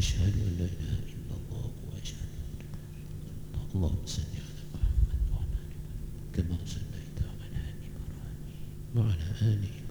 أشهد أن لا إله إلا الله وأشهد اللهم صل على محمد وعلى آل محمد كما صليت على آل إبراهيم وعلى آل